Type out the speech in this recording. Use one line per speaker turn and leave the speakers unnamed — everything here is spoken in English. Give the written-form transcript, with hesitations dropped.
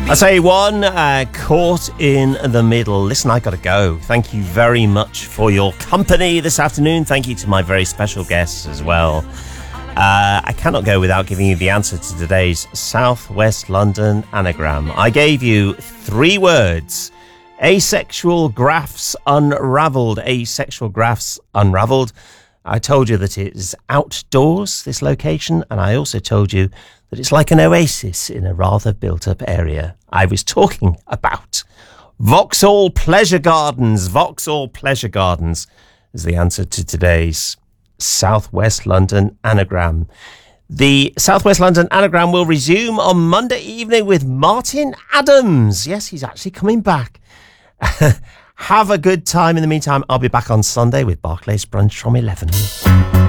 I say one, caught in the middle. Listen, I got to go. Thank you very much for your company this afternoon. Thank you to my very special guests as well. I cannot go without giving you the answer to today's South West London anagram. I gave you 3 words. Asexual graphs unravelled. Asexual graphs unravelled. I told you that it is outdoors, this location, and I also told you that it's like an oasis in a rather built-up area. I was talking about Vauxhall Pleasure Gardens. Vauxhall Pleasure Gardens is the answer to today's South West London anagram. The South West London anagram will resume on Monday evening with Martin Adams. Yes, he's actually coming back. Have a good time. In the meantime, I'll be back on Sunday with Barclays Brunch from 11.